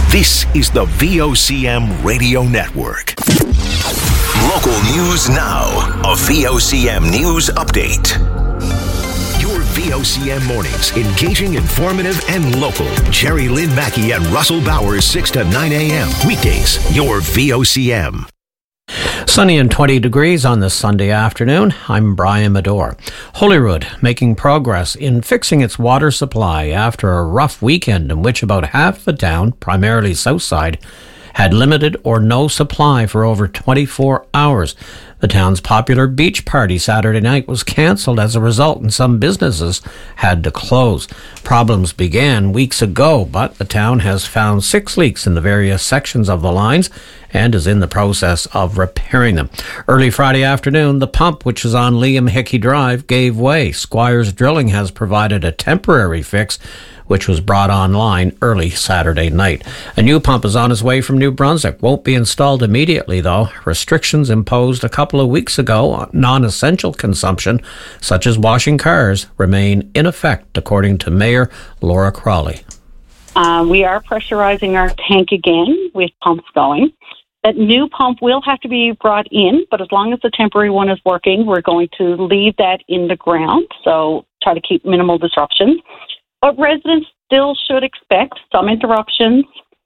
This is the VOCM Radio Network. Local news now. A VOCM news update. Your VOCM mornings, engaging, informative, and local. Jerry Lynn Mackey and Russell Bowers, 6 to 9 a.m. Weekdays, your VOCM. Sunny and 20 degrees on this Sunday afternoon. I'm Brian Medore. Holyrood making progress in fixing its water supply after a rough weekend in which about half the town, primarily Southside, had limited or no supply for over 24 hours. The town's popular beach party Saturday night was cancelled as a result, and some businesses had to close. Problems began weeks ago, but the town has found 6 leaks in the various sections of the lines and is in the process of repairing them. Early Friday afternoon, the pump, which is on Liam Hickey Drive, gave way. Squires Drilling has provided a temporary fix, which was brought online early Saturday night. A new pump is on its way from New Brunswick. Won't be installed immediately, though. Restrictions imposed a couple of weeks ago on non-essential consumption, such as washing cars, remain in effect, according to Mayor Laura Crawley. We are pressurizing our tank again with pumps going. That new pump will have to be brought in, but as long as the temporary one is working, we're going to leave that in the ground, so try to keep minimal disruptions. But residents still should expect some interruptions,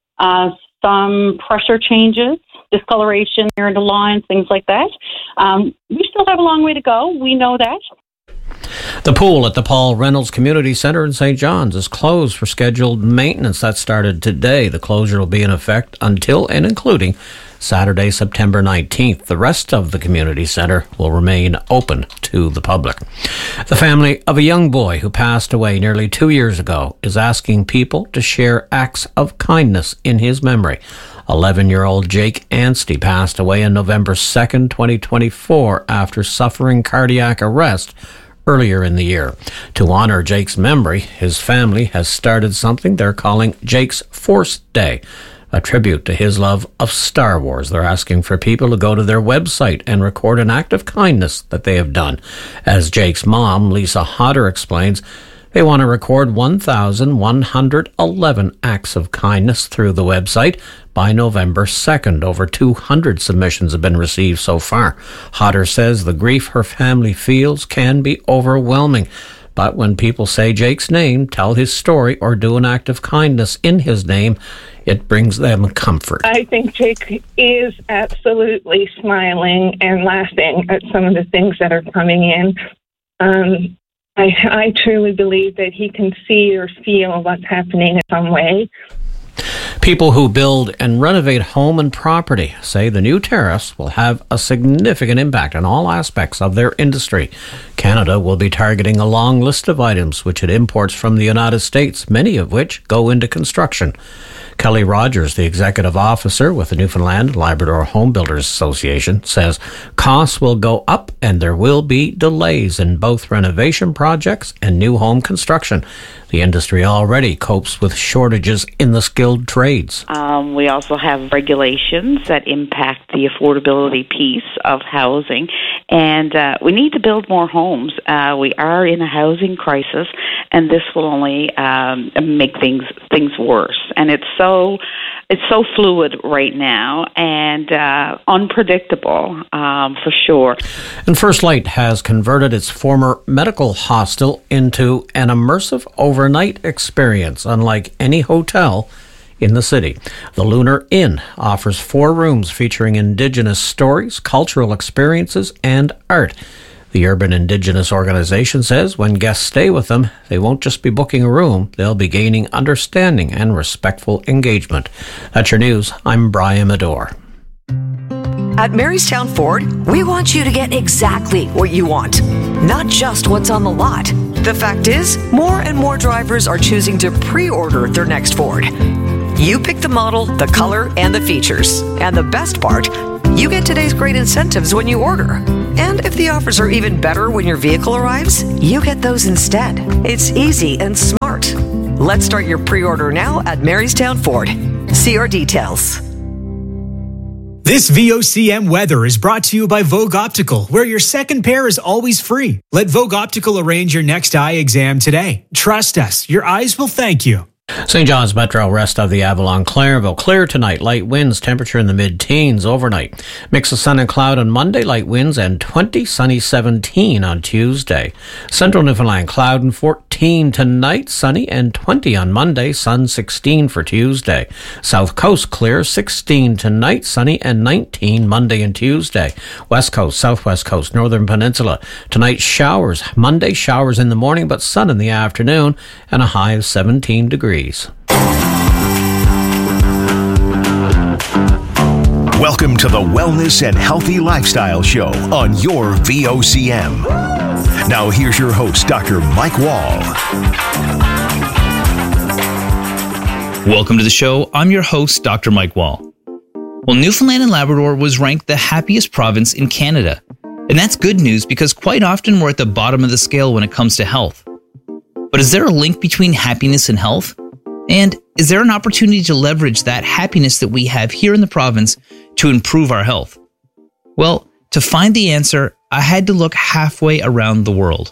some pressure changes, discoloration near the lines, things like that. We still have a long way to go. We know that. The pool at the Paul Reynolds Community Centre in St. John's is closed for scheduled maintenance. That started today. The closure will be in effect until and including Saturday, September 19th. The rest of the community centre will remain open to the public. The family of a young boy who passed away nearly 2 years ago is asking people to share acts of kindness in his memory. 11-year-old Jake Anstey passed away on November 2nd, 2024 after suffering cardiac arrest earlier in the year. To honour Jake's memory, his family has started something they're calling Jake's Force Day, a tribute to his love of Star Wars. They're asking for people to go to their website and record an act of kindness that they have done. As Jake's mom, Lisa Hodder, explains, they want to record 1,111 acts of kindness through the website by November 2nd. Over 200 submissions have been received so far. Hodder says the grief her family feels can be overwhelming. But when people say Jake's name, tell his story, or do an act of kindness in his name, it brings them comfort. I think Jake is absolutely smiling and laughing at some of the things that are coming in. I truly believe that he can see or feel what's happening in some way. People who build and renovate home and property say the new tariffs will have a significant impact on all aspects of their industry. Canada will be targeting a long list of items which it imports from the United States, many of which go into construction. Kelly Rogers, the executive officer with the Newfoundland Labrador Home Builders Association, says costs will go up and there will be delays in both renovation projects and new home construction. The industry already copes with shortages in the skilled trades. We also have regulations that impact the affordability piece of housing, and we need to build more homes. We are in a housing crisis, and this will only make things worse. And it's so fluid right now and unpredictable for sure. And First Light has converted its former medical hostel into an immersive overnight experience, unlike any hotel in the city. The Lunar Inn offers 4 rooms featuring Indigenous stories, cultural experiences, and art. The Urban Indigenous Organization says when guests stay with them, they won't just be booking a room, they'll be gaining understanding and respectful engagement. That's your news. I'm Brian Medore. At Marystown Ford, we want you to get exactly what you want, not just what's on the lot. The fact is, more and more drivers are choosing to pre-order their next Ford. You pick the model, the color, and the features. And the best part, you get today's great incentives when you order. And if the offers are even better when your vehicle arrives, you get those instead. It's easy and smart. Let's start your pre-order now at Marystown Ford. See our details. This VOCM weather is brought to you by Vogue Optical, where your second pair is always free. Let Vogue Optical arrange your next eye exam today. Trust us, your eyes will thank you. St. John's Metro, rest of the Avalon, Clairville. Clear tonight, light winds, temperature in the mid-teens overnight. Mix of sun and cloud on Monday, light winds and 20, sunny 17 on Tuesday. Central Newfoundland, cloud and 14 tonight, sunny and 20 on Monday, sun 16 for Tuesday. South Coast, clear 16 tonight, sunny and 19 Monday and Tuesday. West Coast, Southwest Coast, Northern Peninsula. Tonight, showers. Monday, showers in the morning, but sun in the afternoon and a high of 17 degrees. Welcome to the Wellness and Healthy Lifestyle Show on your VOCM. Now here's your host, Dr. Mike Wall. Welcome to the show. I'm your host, Dr. Mike Wall. Well, Newfoundland and Labrador was ranked the happiest province in Canada. And that's good news because quite often we're at the bottom of the scale when it comes to health. But is there a link between happiness and health? And is there an opportunity to leverage that happiness that we have here in the province to improve our health? Well, to find the answer, I had to look halfway around the world.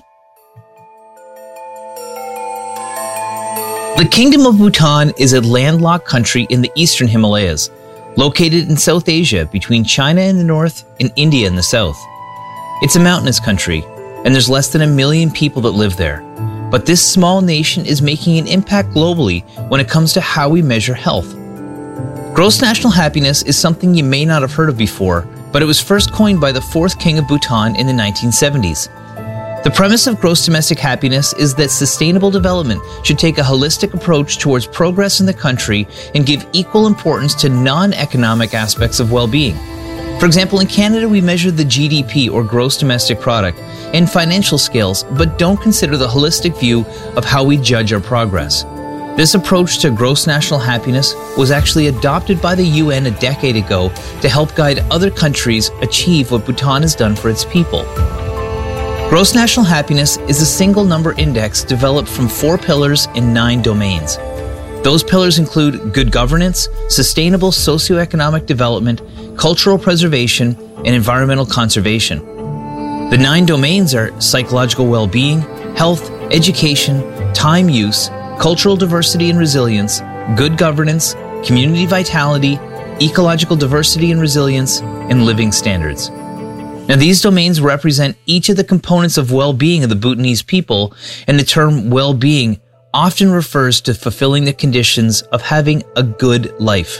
The Kingdom of Bhutan is a landlocked country in the eastern Himalayas, located in South Asia between China in the north and India in the south. It's a mountainous country, and there's less than 1 million people that live there. But this small nation is making an impact globally when it comes to how we measure health. Gross national happiness is something you may not have heard of before, but it was first coined by the fourth king of Bhutan in the 1970s. The premise of gross domestic happiness is that sustainable development should take a holistic approach towards progress in the country and give equal importance to non-economic aspects of well-being. For example, in Canada, we measure the GDP, or gross domestic product, and financial scales, but don't consider the holistic view of how we judge our progress. This approach to gross national happiness was actually adopted by the UN a decade ago to help guide other countries achieve what Bhutan has done for its people. Gross national happiness is a single number index developed from 4 pillars in 9 domains. Those pillars include good governance, sustainable socioeconomic development, cultural preservation, and environmental conservation. The 9 domains are psychological well-being, health, education, time use, cultural diversity and resilience, good governance, community vitality, ecological diversity and resilience, and living standards. Now, these domains represent each of the components of well-being of the Bhutanese people, and the term well-being often refers to fulfilling the conditions of having a good life.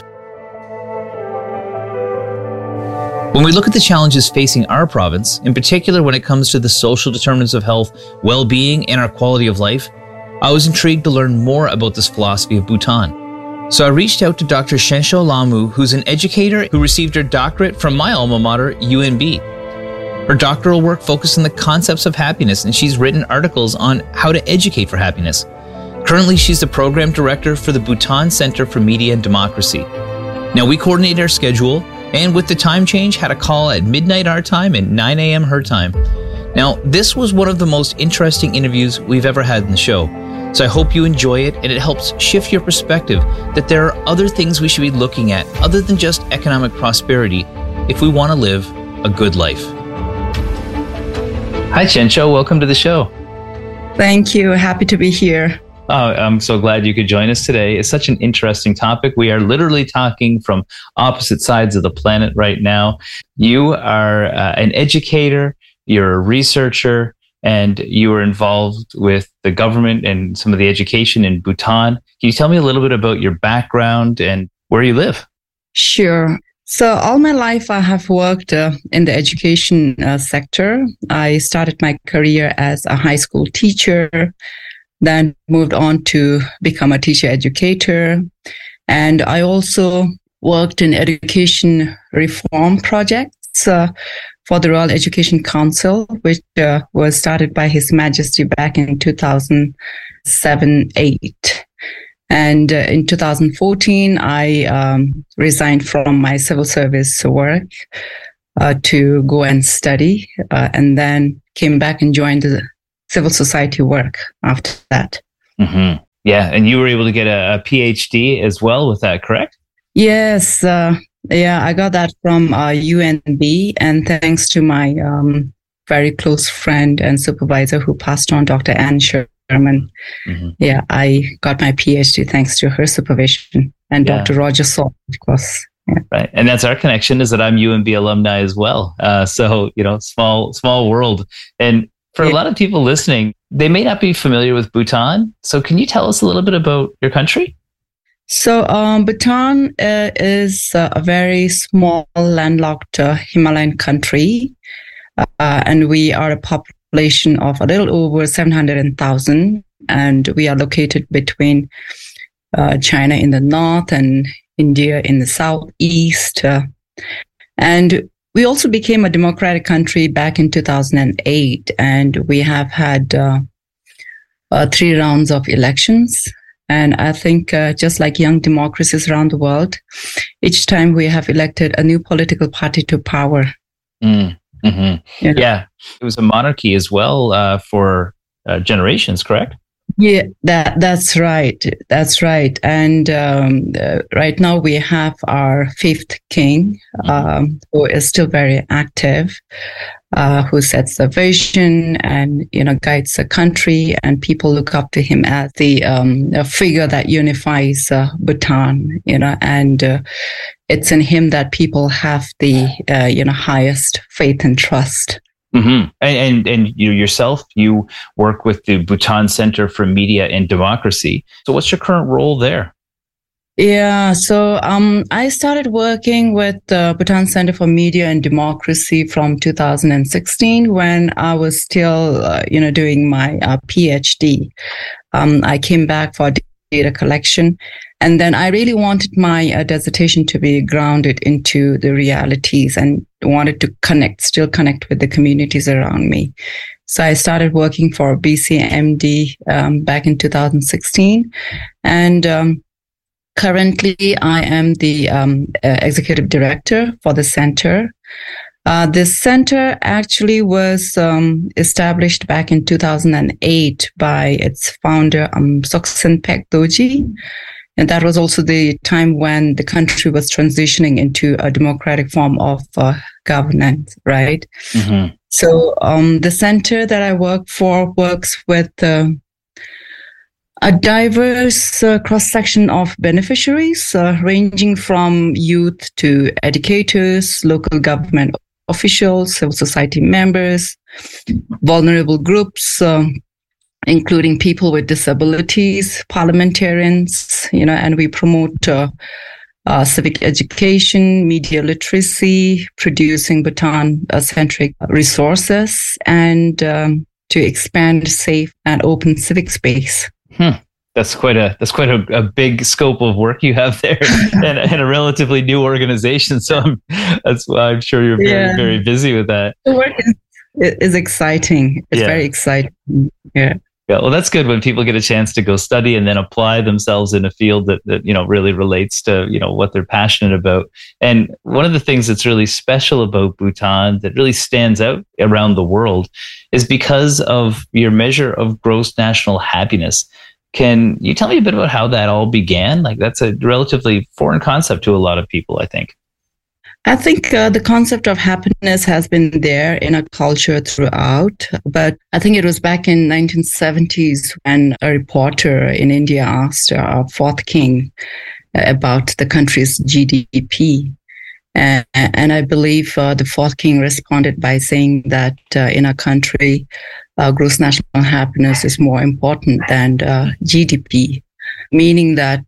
When we look at the challenges facing our province, in particular when it comes to the social determinants of health, well-being, and our quality of life, I was intrigued to learn more about this philosophy of Bhutan. So I reached out to Dr. Shensho Lamu, who's an educator who received her doctorate from my alma mater, UNB. Her doctoral work focused on the concepts of happiness, and she's written articles on how to educate for happiness. Currently, she's the program director for the Bhutan Center for Media and Democracy. Now, we coordinated our schedule, and with the time change, had a call at midnight our time and 9 a.m. her time. Now, this was one of the most interesting interviews we've ever had in the show. So I hope you enjoy it, and it helps shift your perspective that there are other things we should be looking at other than just economic prosperity if we want to live a good life. Hi, Shensho. Welcome to the show. Thank you. Happy to be here. Oh, I'm so glad you could join us today. It's such an interesting topic. We are literally talking from opposite sides of the planet right now. You are an educator, you're a researcher, and you were involved with the government and some of the education in Bhutan. Can you tell me a little bit about your background and where you live? Sure. So all my life, I have worked in the education sector. I started my career as a high school teacher, then moved on to become a teacher educator. And I also worked in education reform projects for the Royal Education Council, which was started by His Majesty back in 2007-8. And in 2014, I resigned from my civil service work to go and study, and then came back and joined the civil society work after that. Mm-hmm. Yeah, and you were able to get a PhD as well with that, correct? Yes. Yeah, I got that from UNB, and thanks to my very close friend and supervisor who passed on, Dr. Ann Shirley. And I got my PhD thanks to her supervision and Dr. Roger Salt, of course. Yeah. Right. And that's our connection, is that I'm UNB alumni as well. So, small world. And for a lot of people listening, they may not be familiar with Bhutan. So can you tell us a little bit about your country? So Bhutan is a very small, landlocked Himalayan country. And we are a population of a little over 700,000. And we are located between China in the north and India in the southeast. And we also became a democratic country back in 2008. And we have had 3 rounds of elections. And I think just like young democracies around the world, each time we have elected a new political party to power. Mm-hmm. Yeah. It was a monarchy as well for generations, correct? Yeah, that's right. That's right. And right now we have our 5th king, who is still very active, who sets the vision and, guides the country, and people look up to him as the figure that unifies Bhutan, and it's in him that people have the, highest faith and trust. Mm-hmm. And you yourself, you work with the Bhutan Center for Media and Democracy. So what's your current role there? Yeah, so I started working with the Bhutan Center for Media and Democracy from 2016 when I was still, doing my PhD. I came back for data collection, and then I really wanted my dissertation to be grounded into the realities and wanted to still connect with the communities around me. So I started working for BCMD back in 2016, and currently, I am the executive director for the center. This center actually was established back in 2008 by its founder, Soksen Pekdoji. And that was also the time when the country was transitioning into a democratic form of governance, right? Mm-hmm. So the center that I work for works with a diverse cross-section of beneficiaries, ranging from youth to educators, local government officials, civil society members, vulnerable groups, including people with disabilities, parliamentarians, and we promote civic education, media literacy, producing Bhutan-centric resources, and to expand safe and open civic space. That's quite a big scope of work you have there, and a relatively new organization. So I'm sure you're very, very busy with that. The work is exciting. It's very exciting. Yeah. Yeah, well, that's good when people get a chance to go study and then apply themselves in a field that really relates to what they're passionate about. And one of the things that's really special about Bhutan that really stands out around the world is because of your measure of gross national happiness. Can you tell me a bit about how that all began? Like, that's a relatively foreign concept to a lot of people, I think. I think the concept of happiness has been there in our culture throughout, but I think it was back in 1970s when a reporter in India asked our 4th king about the country's GDP. And I believe the 4th king responded by saying that in our country, gross national happiness is more important than GDP, meaning that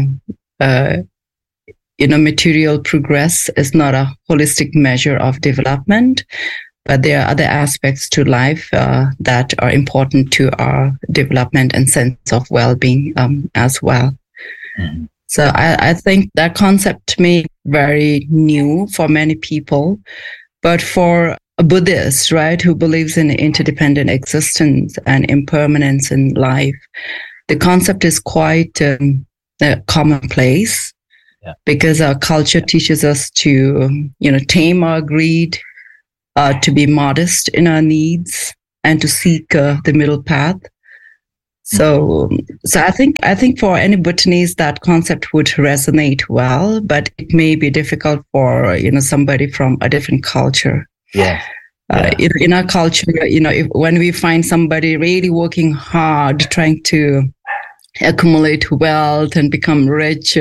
material progress is not a holistic measure of development, but there are other aspects to life that are important to our development and sense of well-being as well. Mm-hmm. So I think that concept may be very new for many people, but for a Buddhist, right, who believes in interdependent existence and impermanence in life, the concept is quite commonplace. Yeah. Because our culture teaches us to, tame our greed, to be modest in our needs, and to seek the middle path. So I think for any Bhutanese that concept would resonate well, but it may be difficult for somebody from a different culture. Yeah. In our culture, when we find somebody really working hard, trying to accumulate wealth and become rich,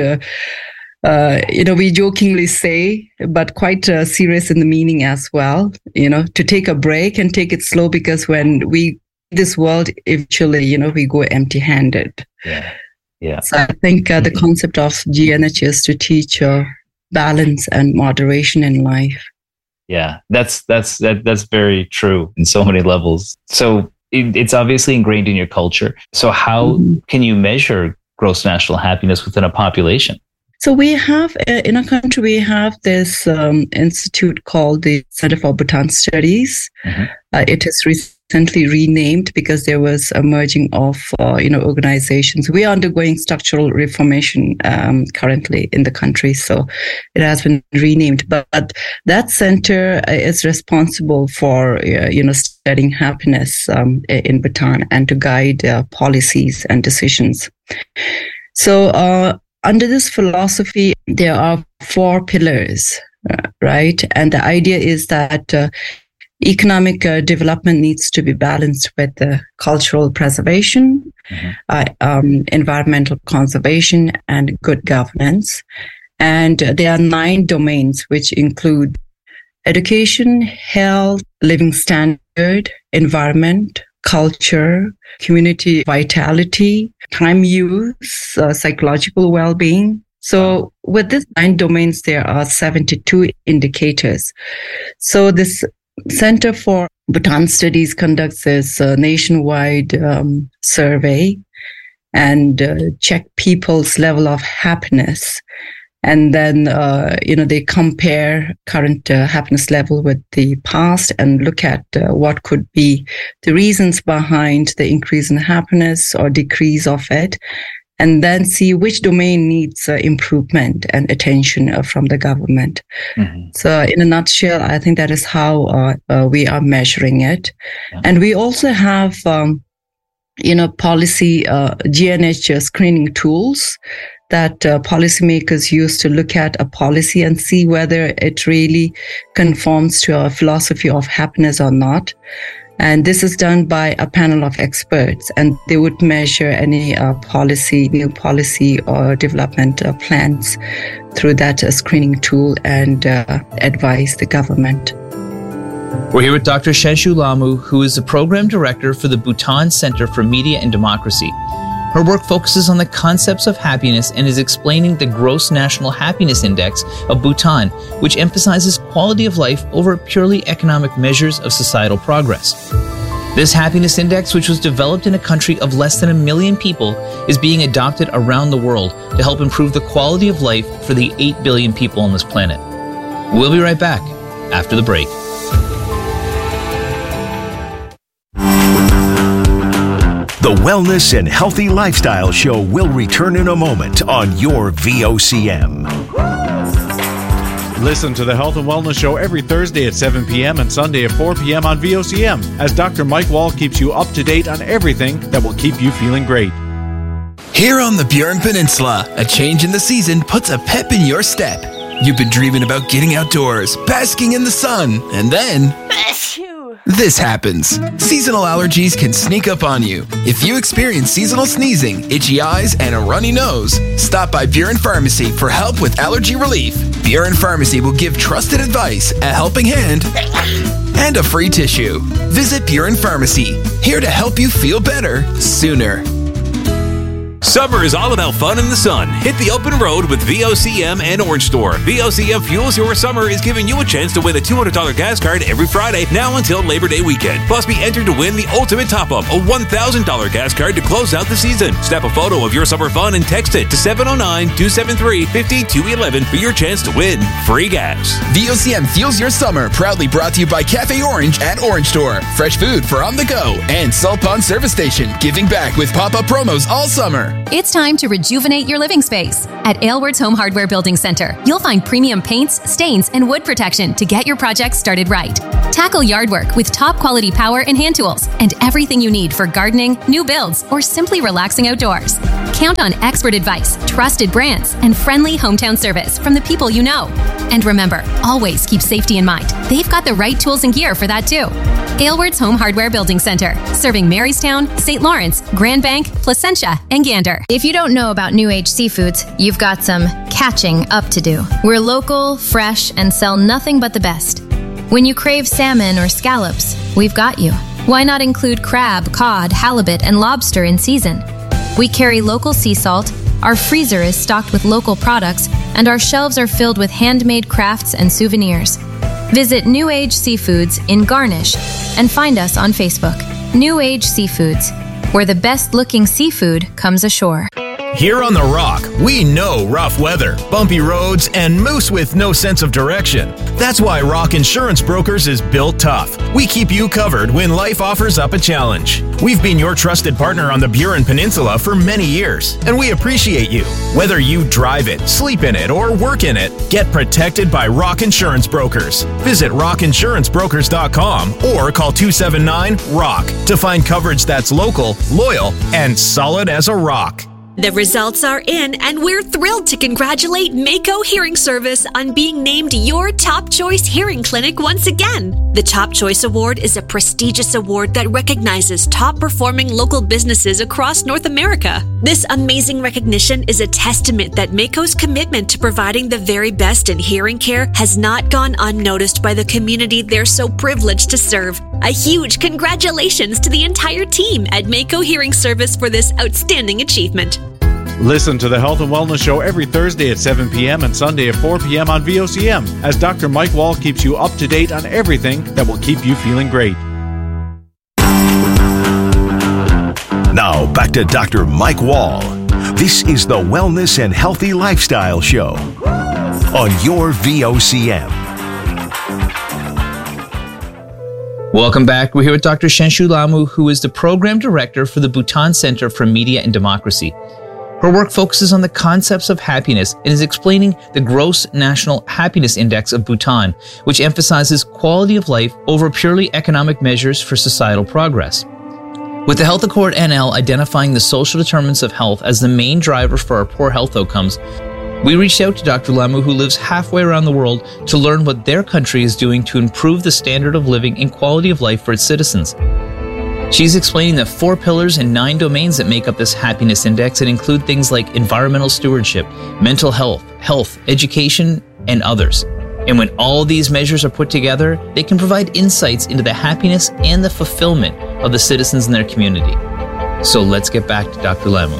we jokingly say, but quite serious in the meaning as well, to take a break and take it slow, because when we this world, eventually, we go empty-handed. Yeah. So I think the concept of GNH is to teach balance and moderation in life. Yeah, that's very true in so many levels. So it's obviously ingrained in your culture. So how can you measure gross national happiness within a population? So we have, in our country, we have this institute called the Center for Bhutan Studies. It is recently renamed because there was a merging of, organizations. We are undergoing structural reformation currently in the country, so it has been renamed. But that center is responsible for, studying happiness in Bhutan and to guide policies and decisions. So under this philosophy, there are 4 pillars, right? And the idea is that economic development needs to be balanced with cultural preservation, environmental conservation, and good governance. And there are 9 domains, which include education, health, living standard, environment, culture, community vitality, time use, psychological well-being. So with these 9 domains, there are 72 indicators. So this Center for Bhutan Studies conducts this nationwide survey and check people's level of happiness. And then, they compare current happiness level with the past and look at what could be the reasons behind the increase in happiness or decrease of it, and then see which domain needs improvement and attention from the government. So in a nutshell, I think that is how we are measuring it. And we also have, policy GNH screening tools that policymakers use to look at a policy and see whether it really conforms to our philosophy of happiness or not. And this is done by a panel of experts, and they would measure any new policy or development plans through that screening tool and advise the government. We're here with Dr. Shenshu Lamu, who is the Program Director for the Bhutan Center for Media and Democracy. Her work focuses on the concepts of happiness and is explaining the Gross National Happiness Index of Bhutan, which emphasizes quality of life over purely economic measures of societal progress. This happiness index, which was developed in a country of less than 1 million people, is being adopted around the world to help improve the quality of life for the 8 billion people on this planet. We'll be right back after the break. The Wellness and Healthy Lifestyle Show will return in a moment on your VOCM. Listen to the Health and Wellness Show every Thursday at 7 p.m. and Sunday at 4 p.m. on VOCM, as Dr. Mike Wall keeps you up to date on everything that will keep you feeling great. Here on the Burin Peninsula, a change in the season puts a pep in your step. You've been dreaming about getting outdoors, basking in the sun, and then this happens. Seasonal allergies can sneak up on you. If you experience seasonal sneezing, itchy eyes, and a runny nose, stop by Burin Pharmacy for help with allergy relief. Burin Pharmacy will give trusted advice, a helping hand, and a free tissue. Visit Burin Pharmacy, here to help you feel better sooner. Summer is all about fun in the sun. Hit the open road with VOCM and Orange Store. VOCM Fuels Your Summer is giving you a chance to win a $200 gas card every Friday, now until Labor Day weekend. Plus, be entered to win the ultimate top-up, a $1,000 gas card to close out the season. Snap a photo of your summer fun and text it to 709-273-5211 for your chance to win free gas. VOCM Fuels Your Summer, proudly brought to you by Cafe Orange at Orange Store. Fresh food for on the go. And Salt Pond Service Station, giving back with pop-up promos all summer. It's time to rejuvenate your living space. At Aylward's Home Hardware Building Center, you'll find premium paints, stains, and wood protection to get your project started right. Tackle yard work with top quality power and hand tools, and everything you need for gardening, new builds, or simply relaxing outdoors. Count on expert advice, trusted brands, and friendly hometown service from the people you know. And remember, always keep safety in mind. They've got the right tools and gear for that too. Aylward's Home Hardware Building Center, serving Marystown, St. Lawrence, Grand Bank, Placentia, and Gander. If you don't know about New Age Seafoods, you've got some catching up to do. We're local, fresh, and sell nothing but the best. When you crave salmon or scallops, we've got you. Why not include crab, cod, halibut, and lobster in season? We carry local sea salt, our freezer is stocked with local products, and our shelves are filled with handmade crafts and souvenirs. Visit New Age Seafoods in Garnish and find us on Facebook. New Age Seafoods, where the best-looking seafood comes ashore. Here on The Rock, we know rough weather, bumpy roads, and moose with no sense of direction. That's why Rock Insurance Brokers is built tough. We keep you covered when life offers up a challenge. We've been your trusted partner on the Burin Peninsula for many years, and we appreciate you. Whether you drive it, sleep in it, or work in it, get protected by Rock Insurance Brokers. Visit rockinsurancebrokers.com or call 279-ROCK to find coverage that's local, loyal, and solid as a rock. The results are in, and we're thrilled to congratulate Mako Hearing Service on being named your Top Choice Hearing Clinic once again. The Top Choice Award is a prestigious award that recognizes top-performing local businesses across North America. This amazing recognition is a testament that Mako's commitment to providing the very best in hearing care has not gone unnoticed by the community they're so privileged to serve. A huge congratulations to the entire team at Mako Hearing Service for this outstanding achievement. Listen to the Health and Wellness Show every Thursday at 7 p.m. and Sunday at 4 p.m. on VOCM as Dr. Mike Wall keeps you up to date on everything that will keep you feeling great. Now back to Dr. Mike Wall. This is the Wellness and Healthy Lifestyle Show on your VOCM. Welcome back. We're here with Dr. Shenshu Lamu, who is the Program Director for the Bhutan Center for Media and Democracy. Her work focuses on the concepts of happiness and is explaining the Gross National Happiness Index of Bhutan, which emphasizes quality of life over purely economic measures for societal progress. With the Health Accord NL identifying the social determinants of health as the main driver for our poor health outcomes, we reached out to Dr. Lamu, who lives halfway around the world, to learn what their country is doing to improve the standard of living and quality of life for its citizens. She's explaining the 4 pillars and 9 domains that make up this happiness index and include things like environmental stewardship, mental health, education, and others. And when all these measures are put together, they can provide insights into the happiness and the fulfillment of the citizens in their community. So let's get back to Dr. Lamu.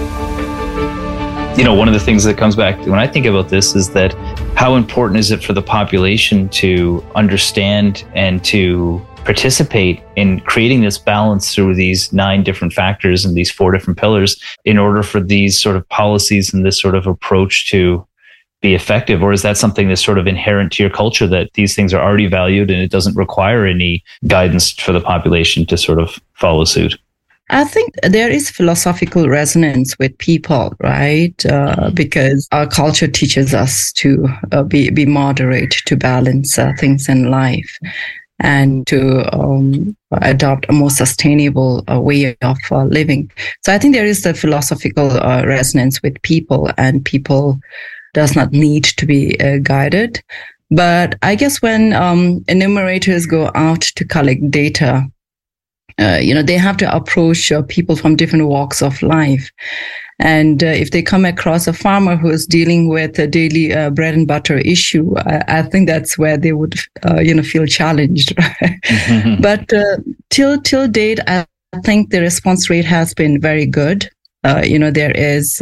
You know, one of the things that comes back when I think about this is that how important is it for the population to understand and to participate in creating this balance through these 9 different factors and these 4 different pillars in order for these sort of policies and this sort of approach to be effective? Or is that something that's sort of inherent to your culture, that these things are already valued and it doesn't require any guidance for the population to sort of follow suit? I think there is philosophical resonance with people, right? Because our culture teaches us to be moderate, to balance things in life, and to adopt a more sustainable way of living. So I think there is the philosophical resonance with people, and people does not need to be guided. But I guess when enumerators go out to collect data, they have to approach people from different walks of life. And if they come across a farmer who is dealing with a daily bread and butter issue, I think that's where they would, feel challenged. Right? But till date, I think the response rate has been very good. There is,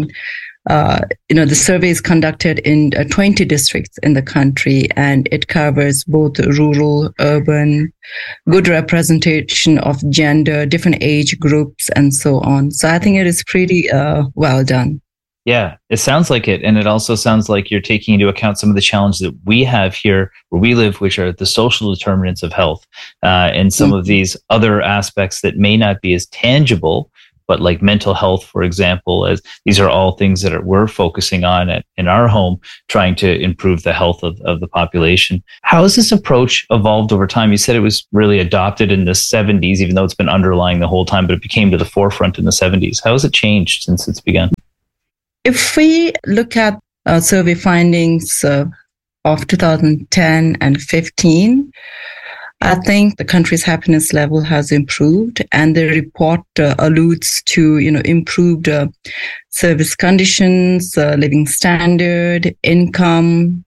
the survey is conducted in 20 districts in the country, and it covers both rural, urban, good representation of gender, different age groups, and so on. So I think it is pretty well done. Yeah, it sounds like it. And it also sounds like you're taking into account some of the challenges that we have here where we live, which are the social determinants of health, and some of these other aspects that may not be as tangible, but like mental health, for example, as these are all things that we're focusing on in our home, trying to improve the health of the population. How has this approach evolved over time? You said it was really adopted in the 70s, even though it's been underlying the whole time, but it became to the forefront in the 70s. How has it changed since it's begun? If we look at survey findings of 2010 and 15, I think the country's happiness level has improved, and the report alludes to, improved service conditions, living standard, income,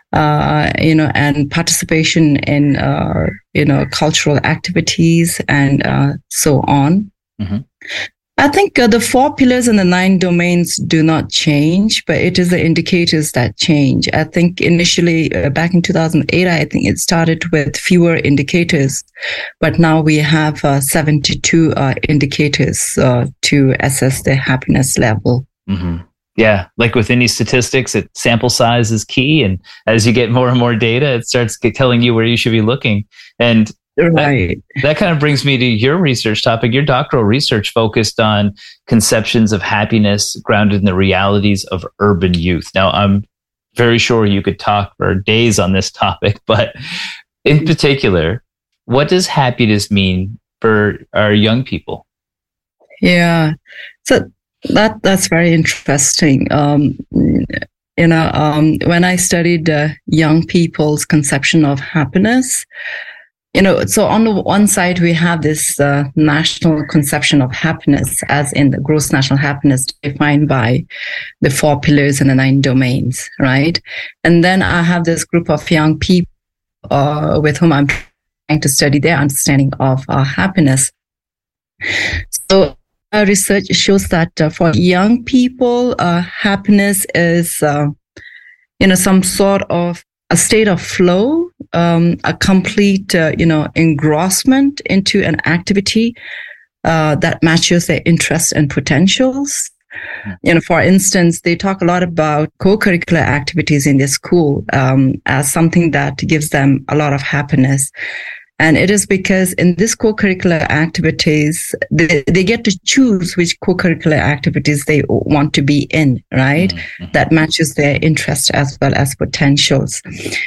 and participation in, cultural activities and so on. Mm-hmm. I think the 4 pillars and the 9 domains do not change, but it is the indicators that change. I think initially back in 2008, I think it started with fewer indicators, but now we have 72 indicators to assess the happiness level. Mm-hmm. Yeah, like with any statistics, sample size is key. And as you get more and more data, it starts telling you where you should be looking. And right. That kind of brings me to your research topic. Your doctoral research focused on conceptions of happiness grounded in the realities of urban youth. Now, I'm very sure you could talk for days on this topic, but in particular, what does happiness mean for our young people? Yeah, so that's very interesting. When I studied young people's conception of happiness, so on the one side, we have this national conception of happiness, as in the gross national happiness defined by the 4 pillars and the 9 domains, right? And then I have this group of young people with whom I'm trying to study their understanding of happiness. So research shows that for young people, happiness is, some sort of a state of flow, a complete, engrossment into an activity that matches their interests and potentials. For instance, they talk a lot about co-curricular activities in their school as something that gives them a lot of happiness. And it is because in this co-curricular activities, they get to choose which co-curricular activities they want to be in, right? Mm-hmm. That matches their interests as well as potentials.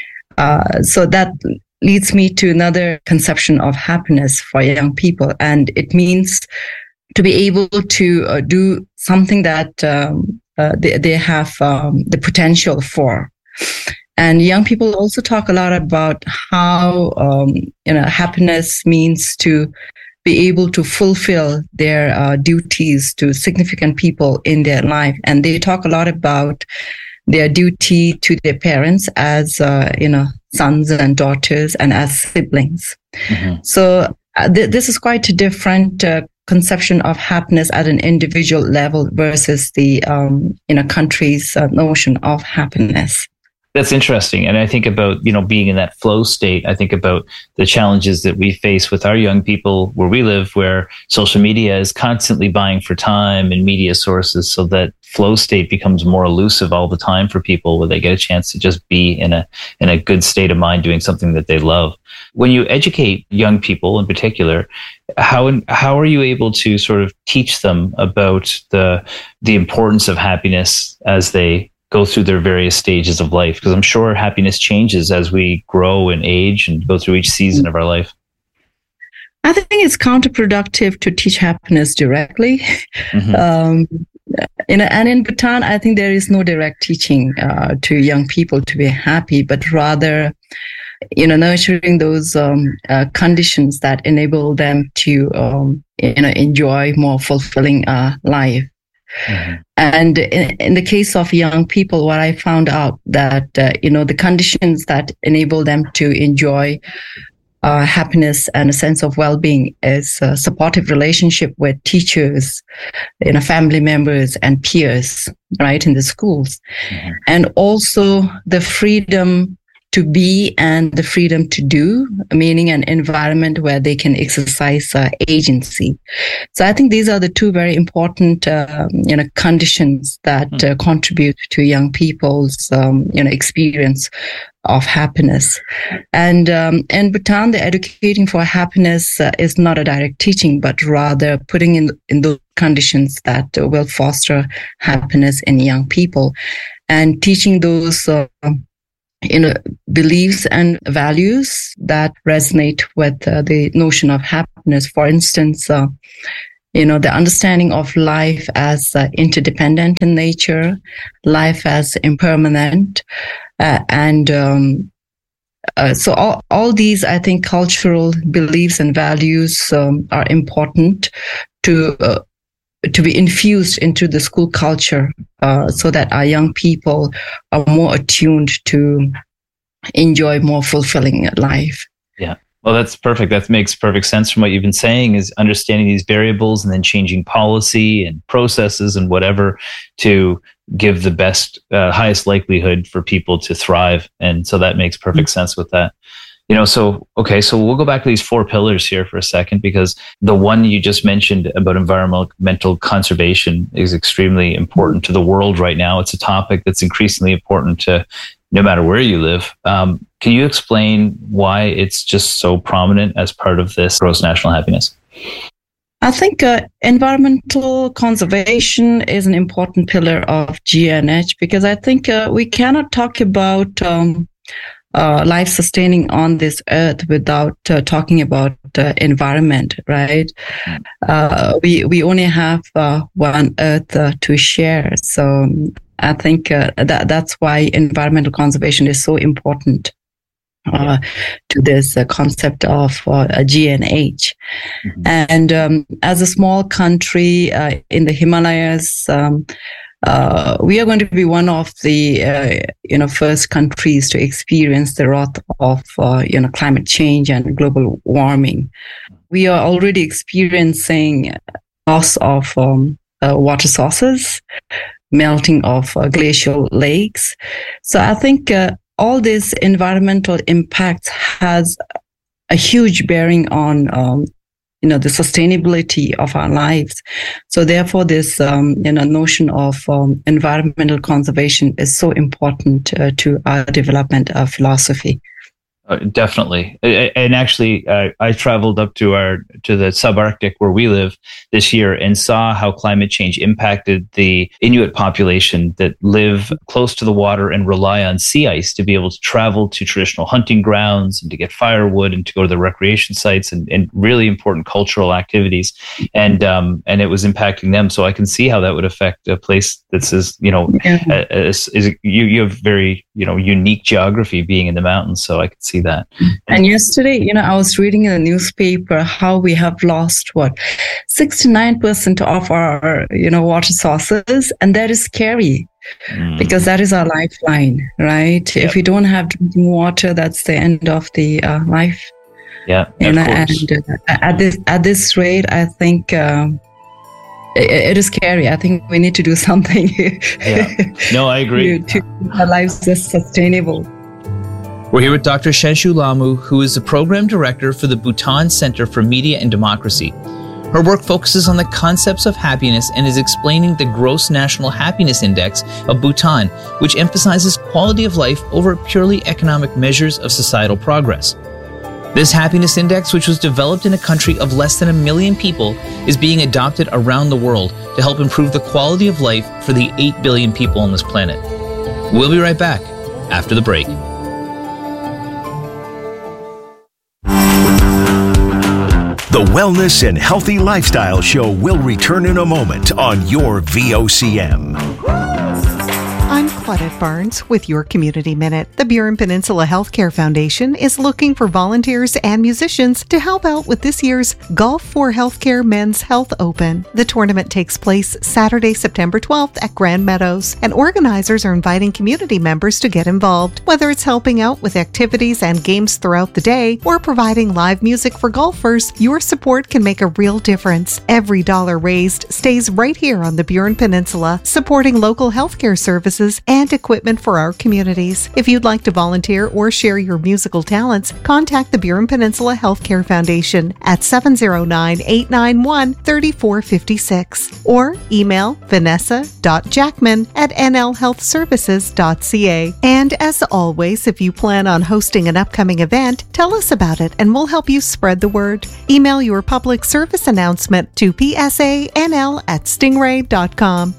So that leads me to another conception of happiness for young people. And it means to be able to do something that they have the potential for. And young people also talk a lot about how, happiness means to be able to fulfill their duties to significant people in their life. And they talk a lot about their duty to their parents as, sons and daughters and as siblings. Mm-hmm. So this is quite a different conception of happiness at an individual level versus the, country's notion of happiness. That's interesting. And I think about, being in that flow state. I think about the challenges that we face with our young people where we live, where social media is constantly buying for time and media sources, so that flow state becomes more elusive all the time for people, where they get a chance to just be in a good state of mind doing something that they love. When you educate young people in particular, how are you able to sort of teach them about the importance of happiness as they go through their various stages of life? Because I'm sure happiness changes as we grow and age and go through each season of our life. I think it's counterproductive to teach happiness directly. Mm-hmm. And in Bhutan, I think there is no direct teaching to young people to be happy, but rather, nurturing those conditions that enable them to, enjoy more fulfilling life. Mm-hmm. And in the case of young people, what I found out that, the conditions that enable them to enjoy happiness and a sense of well-being is a supportive relationship with teachers, family members and peers, right, in the schools. Mm-hmm. And also the freedom to be and the freedom to do, meaning an environment where they can exercise agency. So I think these are the 2 very important, conditions that contribute to young people's, experience of happiness. And in Bhutan, the educating for happiness is not a direct teaching, but rather putting in those conditions that will foster happiness in young people, and teaching those beliefs and values that resonate with the notion of happiness. For instance, the understanding of life as interdependent in nature, life as impermanent, so all these, I think, cultural beliefs and values are important to be infused into the school culture, so that our young people are more attuned to enjoy more fulfilling life. Yeah. Well, that's perfect. That makes perfect sense from what you've been saying, is understanding these variables and then changing policy and processes and whatever to give the best, highest likelihood for people to thrive. And so that makes perfect sense with that. So we'll go back to these 4 pillars here for a second, because the one you just mentioned about environmental conservation is extremely important to the world right now. It's a topic that's increasingly important to no matter where you live. Can you explain why it's just so prominent as part of this gross national happiness? I think environmental conservation is an important pillar of GNH, because I think we cannot talk about life sustaining on this earth without talking about the environment, right? We only have one earth to share. So I think that's why environmental conservation is so important to this concept of GNH. Mm-hmm. And as a small country in the Himalayas, we are going to be one of the first countries to experience the wrath of climate change and global warming. We are already experiencing loss of water sources, melting of glacial lakes. So I think all these environmental impacts has a huge bearing on the sustainability of our lives. So therefore, this notion of environmental conservation is so important to our development of philosophy. Definitely. And actually, I traveled up to the subarctic where we live this year and saw how climate change impacted the Inuit population that live close to the water and rely on sea ice to be able to travel to traditional hunting grounds and to get firewood and to go to the recreation sites and really important cultural activities. And it was impacting them. So I can see how that would affect a place that says, you have very, unique geography being in the mountains. So I could see that. And yesterday, I was reading in the newspaper how we have lost 69% of our, water sources. And that is scary because that is our lifeline, right? Yep. If we don't have drinking water, that's the end of the life. Yeah. And at this rate, I think, it is scary. I think we need to do something. Yeah. No, I agree. to keep our lives just sustainable. We're here with Dr. Shenshu Lamu, who is the Program Director for the Bhutan Center for Media and Democracy. Her work focuses on the concepts of happiness and is explaining the Gross National Happiness Index of Bhutan, which emphasizes quality of life over purely economic measures of societal progress. This happiness index, which was developed in a country of less than 1 million people, is being adopted around the world to help improve the quality of life for the 8 billion people on this planet. We'll be right back after the break. The Wellness and Healthy Lifestyle Show will return in a moment on your VOCM. I'm Claudette Barnes with your Community Minute. The Burin Peninsula Healthcare Foundation is looking for volunteers and musicians to help out with this year's Golf for Healthcare Men's Health Open. The tournament takes place Saturday, September 12th at Grand Meadows, and organizers are inviting community members to get involved, whether it's helping out with activities and games throughout the day or providing live music for golfers. Your support can make a real difference. Every dollar raised stays right here on the Burin Peninsula, supporting local healthcare services and equipment for our communities. If you'd like to volunteer or share your musical talents, contact the Burin Peninsula Healthcare Foundation at 709-891-3456 or email vanessa.jackman@nlhealthservices.ca. And as always, if you plan on hosting an upcoming event, tell us about it and we'll help you spread the word. Email your public service announcement to psanl@stingray.com.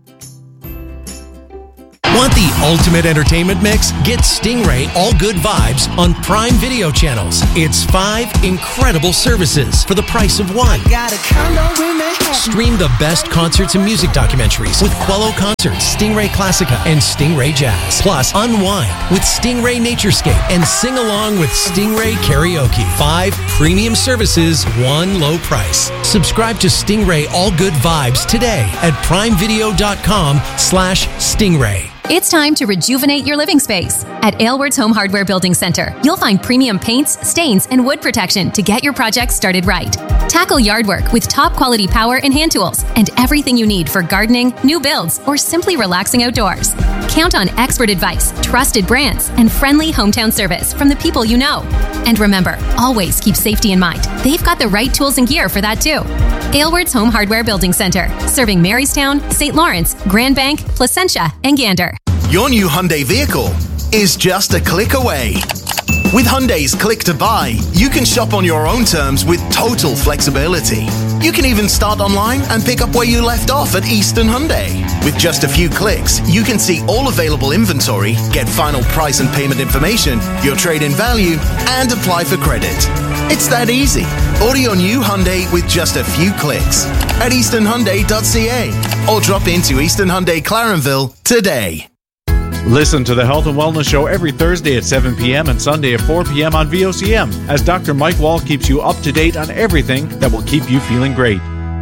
Want the ultimate entertainment mix? Get Stingray All Good Vibes on Prime Video channels. It's 5 incredible services for the price of one. Stream the best concerts and music documentaries with Quello Concerts, Stingray Classica, and Stingray Jazz. Plus, unwind with Stingray Naturescape and sing along with Stingray Karaoke. 5 premium services, one low price. Subscribe to Stingray All Good Vibes today at primevideo.com/Stingray. It's time to rejuvenate your living space. At Aylward's Home Hardware Building Center, you'll find premium paints, stains, and wood protection to get your project started right. Tackle yard work with top quality power and hand tools and everything you need for gardening, new builds, or simply relaxing outdoors. Count on expert advice, trusted brands, and friendly hometown service from the people you know. And remember, always keep safety in mind. They've got the right tools and gear for that too. Aylward's Home Hardware Building Center, serving Marystown, St. Lawrence, Grand Bank, Placentia, and Gander. Your new Hyundai vehicle is just a click away. With Hyundai's Click to Buy, you can shop on your own terms with total flexibility. You can even start online and pick up where you left off at Eastern Hyundai. With just a few clicks, you can see all available inventory, get final price and payment information, your trade-in value, and apply for credit. It's that easy. Order your new Hyundai with just a few clicks at easternhyundai.ca or drop into Eastern Hyundai Clarenville today. Listen to the Health and Wellness Show every Thursday at 7 p.m. and Sunday at 4 p.m. on VOCM as Dr. Mike Wall keeps you up to date on everything that will keep you feeling great.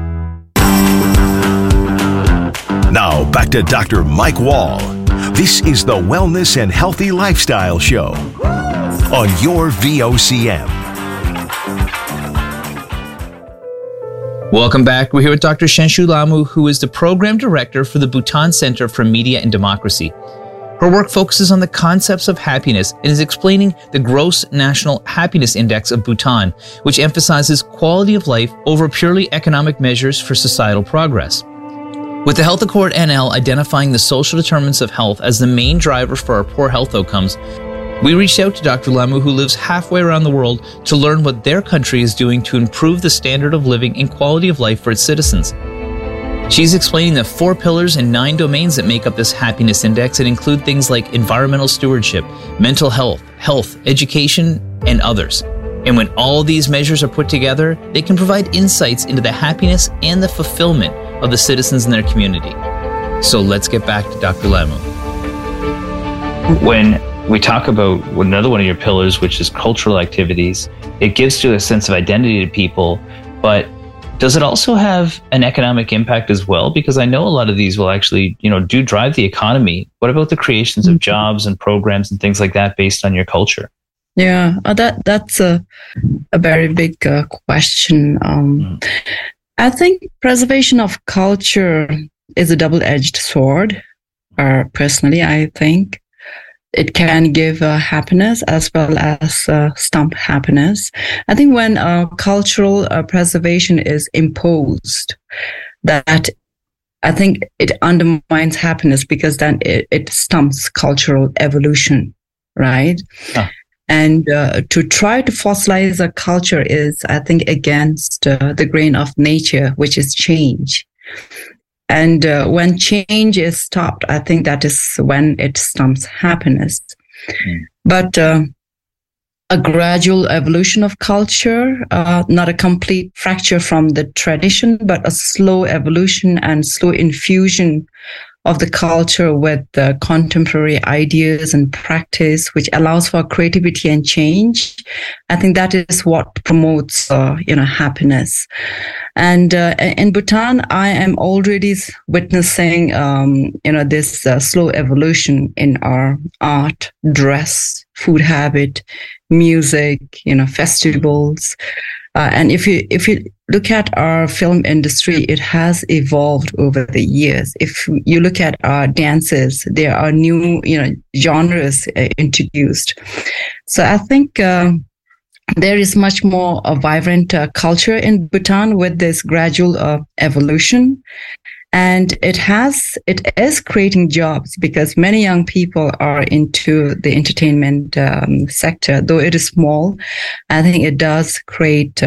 Now back to Dr. Mike Wall. This is the Wellness and Healthy Lifestyle Show on your VOCM. Welcome back. We're here with Dr. Shenshu Lamu, who is the Program Director for the Bhutan Center for Media and Democracy. Her work focuses on the concepts of happiness and is explaining the Gross National Happiness Index of Bhutan, which emphasizes quality of life over purely economic measures for societal progress. With the Health Accord NL identifying the social determinants of health as the main driver for our poor health outcomes, we reached out to Dr. Lamu, who lives halfway around the world, to learn what their country is doing to improve the standard of living and quality of life for its citizens. She's explaining the 4 pillars and 9 domains that make up this happiness index and include things like environmental stewardship, mental health, education, and others. And when all these measures are put together, they can provide insights into the happiness and the fulfillment of the citizens in their community. So let's get back to Dr. Lamu. When we talk about another one of your pillars, which is cultural activities, it gives you a sense of identity to people, but does it also have an economic impact as well? Because I know a lot of these will actually, do drive the economy. What about the creations of jobs and programs and things like that based on your culture? Yeah, that's a very big question. I think preservation of culture is a double-edged sword. Personally, I think it can give happiness as well as stump happiness. I think when cultural preservation is imposed, that I think it undermines happiness because then it stumps cultural evolution, right? And to try to fossilize a culture is, I think, against the grain of nature, which is change. And when change is stopped, I think that is when it stumps happiness. But a gradual evolution of culture, not a complete fracture from the tradition, but a slow evolution and slow infusion of the culture with the contemporary ideas and practice, which allows for creativity and change. I think that is what promotes, happiness. And in Bhutan, I am already witnessing, this slow evolution in our art, dress, food habit, music, festivals. And if you look at our film industry, it has evolved over the years. If you look at our dances, there are new, genres introduced. So I think there is much more a vibrant culture in Bhutan with this gradual evolution. And it is creating jobs because many young people are into the entertainment sector. Though it is small, I think it does create,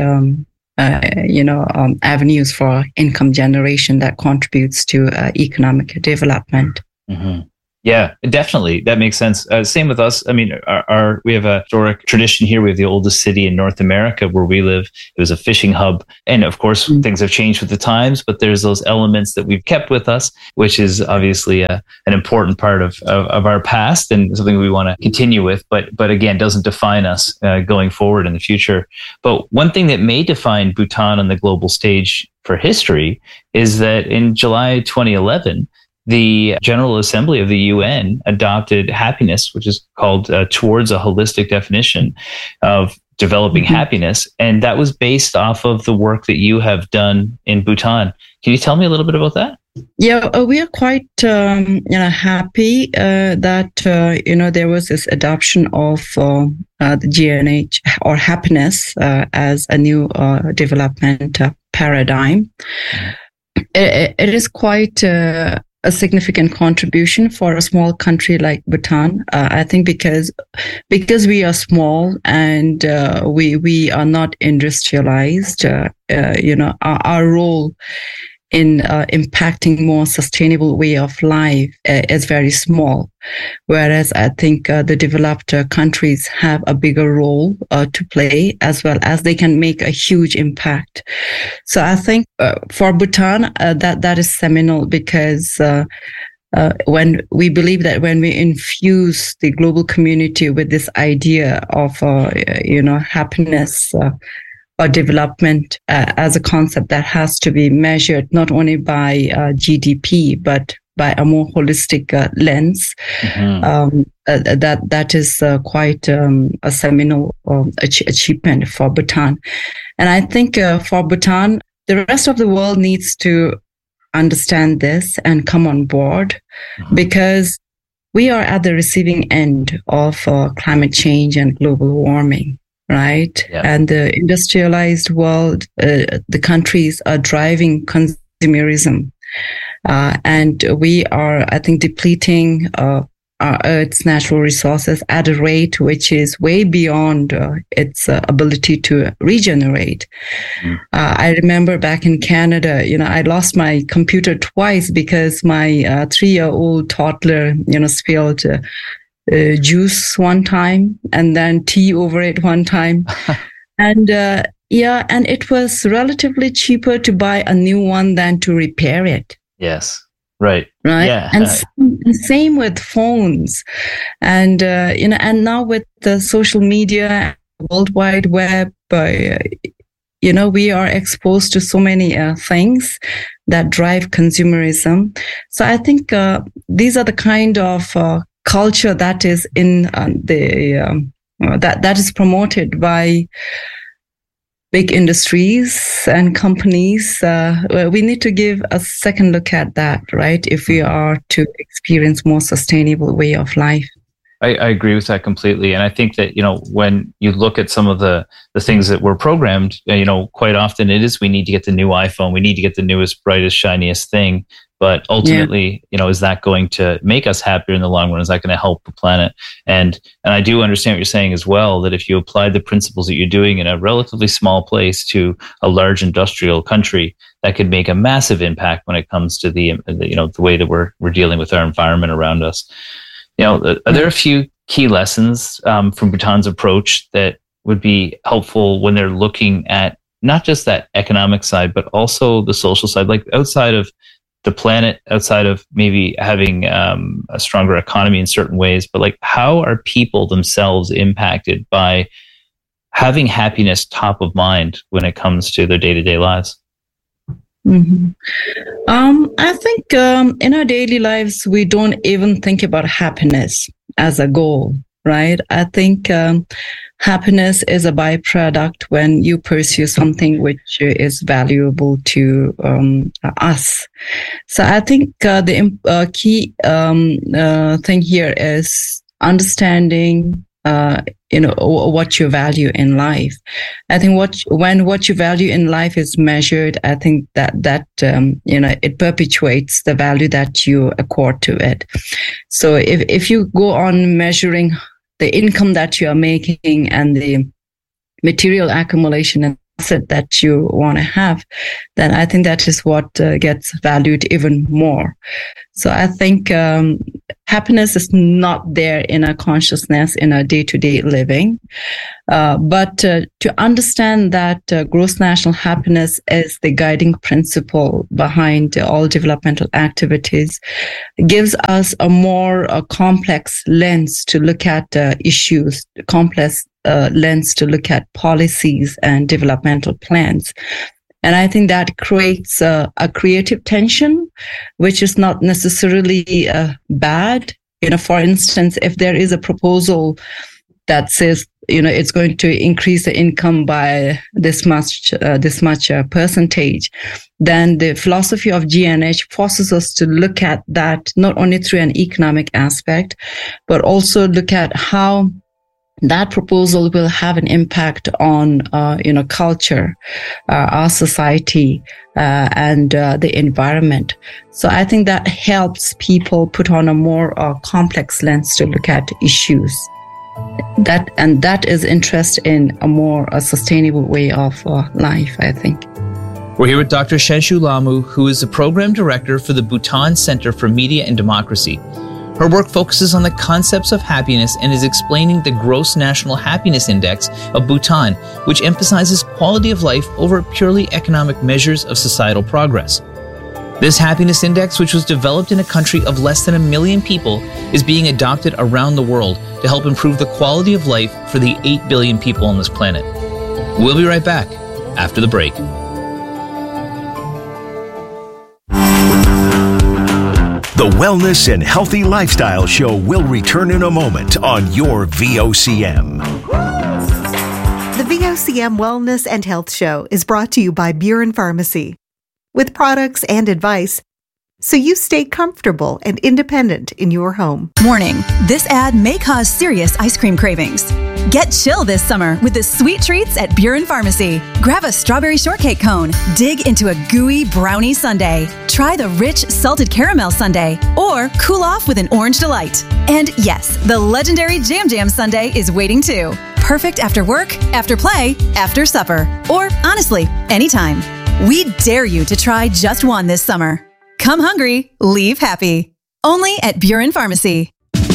avenues for income generation that contributes to economic development. Mm-hmm. Yeah, definitely. That makes sense. Same with us. I mean, we have a historic tradition here. We have the oldest city in North America where we live. It was a fishing hub. And of course, things have changed with the times, but there's those elements that we've kept with us, which is obviously an important part of our past and something we want to continue with. But again, doesn't define us going forward in the future. But one thing that may define Bhutan on the global stage for history is that in July 2011, the General Assembly of the UN adopted happiness, which is called Towards a Holistic Definition of Developing Happiness. And that was based off of the work that you have done in Bhutan. Can you tell me a little bit about that? Yeah, we are quite happy that there was this adoption of the GNH or happiness as a new development paradigm. It is quite a significant contribution for a small country like Bhutan. I think because we are small and we are not industrialized, our role in impacting more sustainable way of life is very small. Whereas I think the developed countries have a bigger role to play, as well as they can make a huge impact. So I think for Bhutan, that is seminal because when we believe that when we infuse the global community with this idea of happiness or development as a concept that has to be measured not only by GDP but by a more holistic lens, that is quite a seminal achievement for Bhutan. And I think for Bhutan, the rest of the world needs to understand this and come on board because we are at the receiving end of climate change and global warming. Right. Yeah. And the industrialized world, the countries are driving consumerism. And we are, I think, depleting our Earth's natural resources at a rate which is way beyond its ability to regenerate. I remember back in Canada, I lost my computer twice because my 3-year-old toddler, spilled juice one time and then tea over it one time. And and it was relatively cheaper to buy a new one than to repair it. Yes. Right. Yeah. And same with phones. And, and now with the social media, World Wide Web, we are exposed to so many things that drive consumerism. So I think these are the kind of culture that is in that is promoted by big industries and companies. We need to give a second look at that, right? If we are to experience more sustainable way of life. I agree with that completely. And I think that, when you look at some of the things that were programmed, quite often it is, we need to get the new iPhone. We need to get the newest, brightest, shiniest thing. But ultimately, is that going to make us happier in the long run? Is that going to help the planet? And I do understand what you're saying as well, that if you apply the principles that you're doing in a relatively small place to a large industrial country, that could make a massive impact when it comes to the way that we're dealing with our environment around us. Are there a few key lessons from Bhutan's approach that would be helpful when they're looking at not just that economic side, but also the social side, like outside of the planet, outside of maybe having a stronger economy in certain ways, but like how are people themselves impacted by having happiness top of mind when it comes to their day-to-day lives? I think in our daily lives, we don't even think about happiness as a goal, right? I think happiness is a byproduct when you pursue something which is valuable to us. So I think the key thing here is understanding what you value in life. I think when what you value in life is measured, I think that it perpetuates the value that you accord to it. So if you go on measuring the income that you are making and the material accumulation and asset that you want to have, then I think that is what gets valued even more. So I think happiness is not there in our consciousness in our day-to-day living. But to understand that gross national happiness is the guiding principle behind all developmental activities gives us a more complex lens to look at issues, complex lens to look at policies and developmental plans. And I think that creates a creative tension, which is not necessarily bad. For instance, if there is a proposal that says, it's going to increase the income by this much percentage, then the philosophy of GNH forces us to look at that not only through an economic aspect, but also look at how that proposal will have an impact on, culture, our society, and the environment. So I think that helps people put on a more complex lens to look at issues. That is interest in a more sustainable way of life, I think. We're here with Dr. Shenshu Lamu, who is the Program Director for the Bhutan Center for Media and Democracy. Her work focuses on the concepts of happiness and is explaining the Gross National Happiness Index of Bhutan, which emphasizes quality of life over purely economic measures of societal progress. This happiness index, which was developed in a country of less than 1 million people, is being adopted around the world to help improve the quality of life for the 8 billion people on this planet. We'll be right back after the break. The Wellness and Healthy Lifestyle Show will return in a moment on your VOCM. The VOCM Wellness and Health Show is brought to you by Buren Pharmacy, with products and advice so you stay comfortable and independent in your home. Warning, this ad may cause serious ice cream cravings. Get chill this summer with the sweet treats at Buren Pharmacy. Grab a strawberry shortcake cone, dig into a gooey brownie sundae, try the rich salted caramel sundae, or cool off with an orange delight. And yes, the legendary Jam Jam sundae is waiting too. Perfect after work, after play, after supper, or honestly, anytime. We dare you to try just one this summer. Come hungry, leave happy. Only at Buren Pharmacy.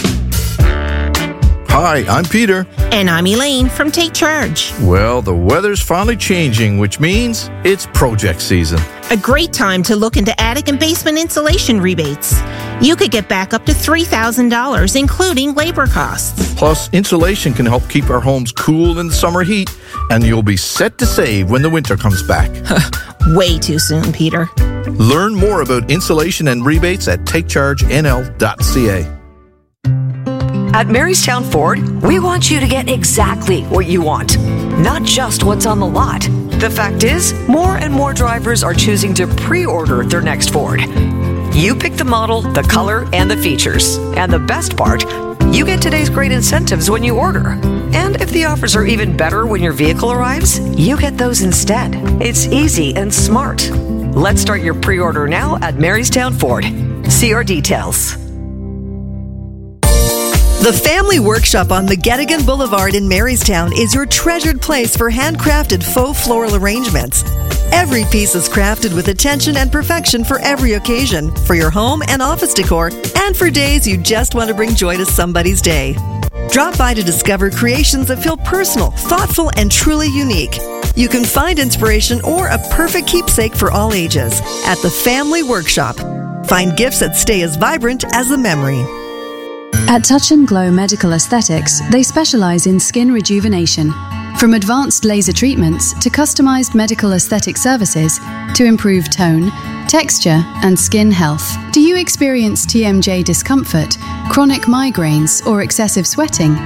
Hi, I'm Peter. And I'm Elaine from Take Charge. Well, the weather's finally changing, which means it's project season. A great time to look into attic and basement insulation rebates. You could get back up to $3,000, including labor costs. Plus, insulation can help keep our homes cool in the summer heat, and you'll be set to save when the winter comes back. Way too soon, Peter. Learn more about insulation and rebates at takechargenl.ca. At Marystown Ford, we want you to get exactly what you want, not just what's on the lot. The fact is, more and more drivers are choosing to pre-order their next Ford. You pick the model, the color, and the features. And the best part, you get today's great incentives when you order. And if the offers are even better when your vehicle arrives, you get those instead. It's easy and smart. Let's start your pre-order now at Marystown Ford. See our details. The Family Workshop on McGettigan Boulevard in Marystown is your treasured place for handcrafted faux floral arrangements. Every piece is crafted with attention and perfection for every occasion, for your home and office decor, and for days you just want to bring joy to somebody's day. Drop by to discover creations that feel personal, thoughtful, and truly unique. You can find inspiration or a perfect keepsake for all ages at the Family Workshop. Find gifts that stay as vibrant as the memory. At Touch and Glow Medical Aesthetics, they specialize in skin rejuvenation. From advanced laser treatments to customized medical aesthetic services to improve tone, texture, and skin health. Do you experience TMJ discomfort, chronic migraines, or excessive sweating?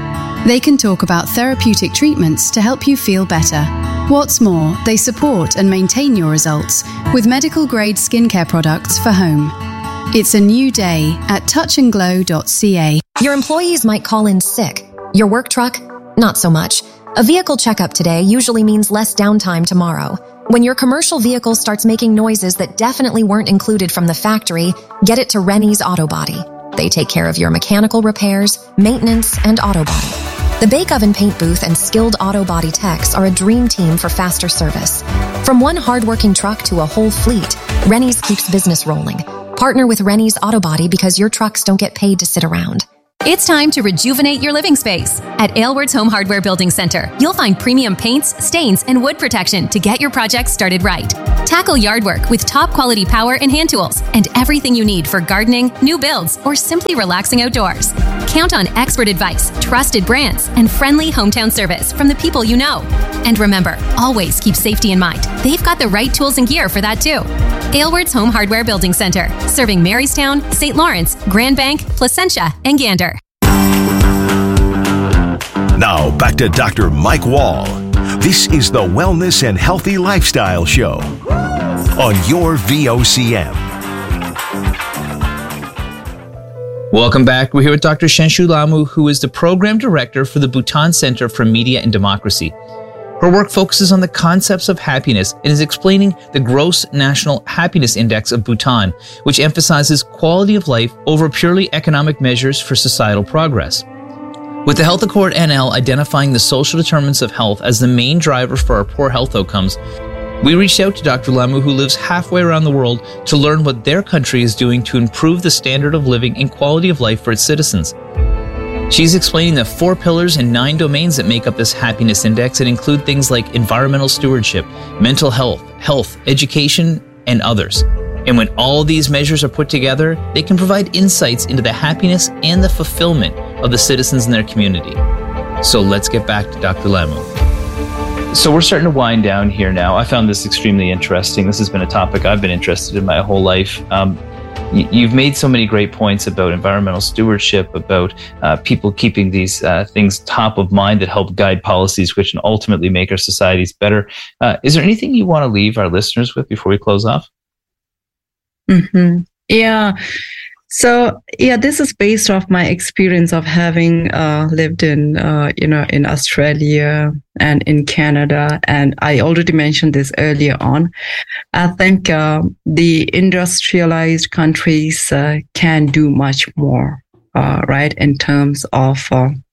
They can talk about therapeutic treatments to help you feel better. What's more, they support and maintain your results with medical-grade skincare products for home. It's a new day at touchandglow.ca. Your employees might call in sick. Your work truck? Not so much. A vehicle checkup today usually means less downtime tomorrow. When your commercial vehicle starts making noises that definitely weren't included from the factory, get it to Rennie's Auto Body. They take care of your mechanical repairs, maintenance, and auto body. The Bake Oven Paint Booth and skilled auto body techs are a dream team for faster service. From one hardworking truck to a whole fleet, Rennie's keeps business rolling. Partner with Rennie's Auto Body because your trucks don't get paid to sit around. It's time to rejuvenate your living space. At Aylward's Home Hardware Building Center, you'll find premium paints, stains, and wood protection to get your project started right. Tackle yard work with top quality power and hand tools and everything you need for gardening, new builds, or simply relaxing outdoors. Count on expert advice, trusted brands, and friendly hometown service from the people you know. And remember, always keep safety in mind. They've got the right tools and gear for that too. Aylward's Home Hardware Building Center, serving Marystown, St. Lawrence, Grand Bank, Placentia, and Gander. Now back to Dr. Mike Wall. This is the Wellness and Healthy Lifestyle Show on your VOCM. Welcome back. We're here with Dr. Shenshu Lamu, who is the Program Director for the Bhutan Center for Media and Democracy. Her work focuses on the concepts of happiness and is explaining the Gross National Happiness Index of Bhutan, which emphasizes quality of life over purely economic measures for societal progress. With the Health Accord NL identifying the social determinants of health as the main driver for our poor health outcomes, we reached out to Dr. Lamu, who lives halfway around the world, to learn what their country is doing to improve the standard of living and quality of life for its citizens. She's explaining the 4 pillars and 9 domains that make up this happiness index and include things like environmental stewardship, mental health, education, and others. And when all these measures are put together, they can provide insights into the happiness and the fulfillment of the citizens in their community. So let's get back to Dr. Lamu. So we're starting to wind down here now. I found this extremely interesting. This has been a topic I've been interested in my whole life. You've made so many great points about environmental stewardship, about people keeping these things top of mind that help guide policies, which can ultimately make our societies better. Is there anything you want to leave our listeners with before we close off? Mm-hmm. Yeah. So, this is based off my experience of having lived in, in Australia and in Canada. And I already mentioned this earlier on. I think the industrialized countries can do much more, right, in terms of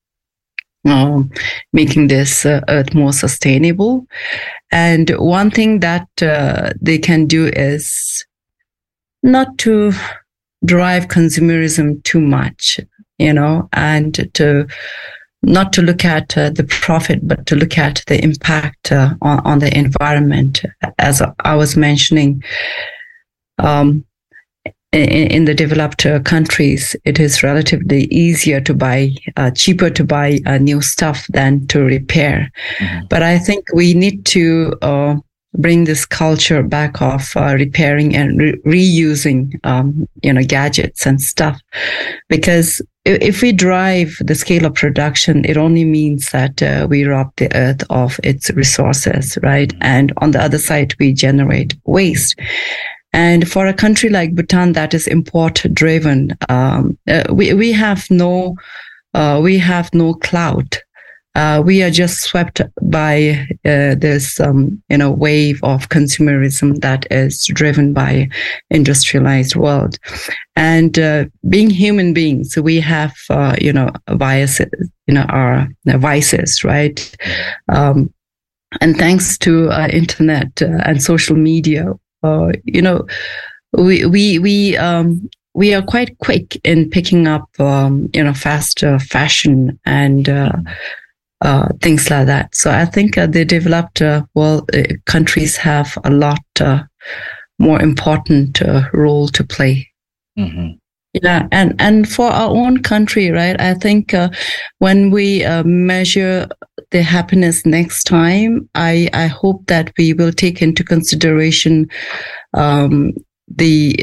making this earth more sustainable. And one thing that they can do is not to drive consumerism too much, and to not to look at the profit, but to look at the impact on the environment. As I was mentioning, in the developed countries, it is relatively easier to buy, cheaper to buy new stuff than to repair. Mm-hmm. But I think we need to bring this culture back of repairing and reusing, gadgets and stuff. Because if we drive the scale of production, it only means that we rob the earth of its resources, right? And on the other side, we generate waste. And for a country like Bhutan that is import driven, we have no clout. We are just swept by this, wave of consumerism that is driven by industrialized world. And being human beings, we have, biases, our vices, right? And thanks to internet and social media, we are quite quick in picking up, fast fashion and things like that. So I think the developed countries have a lot more important role to play. Mm-hmm. Yeah, and for our own country, right? I think when we measure the happiness next time, I hope that we will take into consideration the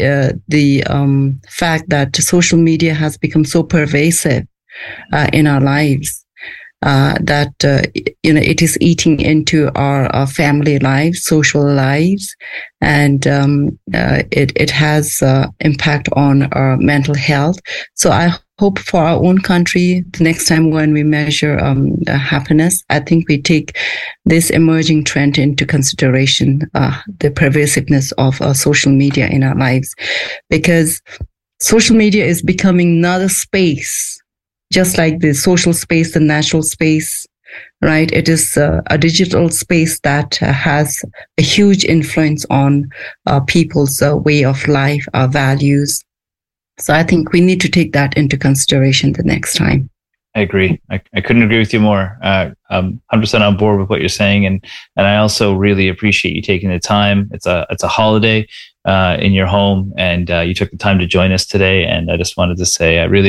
fact that social media has become so pervasive in our lives. that it is eating into our family lives, social lives, and it has impact on our mental health. So I hope for our own country, the next time when we measure happiness, I think we take this emerging trend into consideration, the pervasiveness of social media in our lives, because social media is becoming another space, just like the social space, the natural space, right? It is a digital space that has a huge influence on people's way of life, our values. So I think we need to take that into consideration the next time. I agree. I couldn't agree with you more. I'm 100% on board with what you're saying, and I also really appreciate you taking the time. It's a holiday in your home, and you took the time to join us today. And I just wanted to say I really